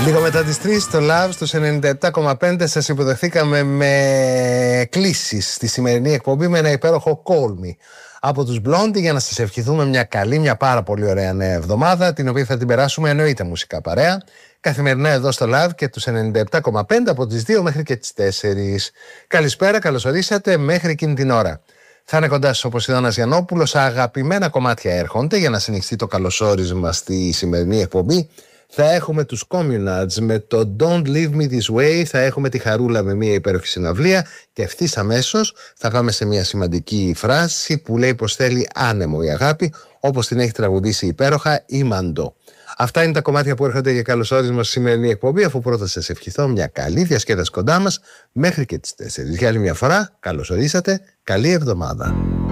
Λίγο μετά τις 3 στο Love στους 97,5 σας υποδεχθήκαμε με κλήσεις στη σημερινή εκπομπή με ένα υπέροχο Call Me από τους Blondie για να σας ευχηθούμε μια καλή, μια πάρα πολύ ωραία νέα εβδομάδα, την οποία θα την περάσουμε εννοείται μουσικά παρέα καθημερινά εδώ στο Love και τους 97,5 από τις 2 μέχρι και τις 4. Καλησπέρα, καλώς ορίσατε μέχρι εκείνη την ώρα. Θα είναι κοντά σας ο Ποσειδώνας Γιαννόπουλος, αγαπημένα κομμάτια έρχονται για να συνεχιστεί το καλωσόρισμα στη σημερινή εκπομπή. Θα έχουμε τους Communards με το Don't Leave Me This Way, θα έχουμε τη Χαρούλα με μια υπέροχη συναυλία και ευθύς αμέσως θα πάμε σε μια σημαντική φράση που λέει πως θέλει άνεμο η αγάπη, όπως την έχει τραγουδήσει υπέροχα η Μαντό. Αυτά είναι τα κομμάτια που έρχονται για καλωσόρισμα στη σημερινή εκπομπή, αφού πρώτα σας ευχηθώ μια καλή διασκέδαση κοντά μας μέχρι και τις 4. Για άλλη μια φορά, καλώς ορίσατε, καλή εβδομάδα.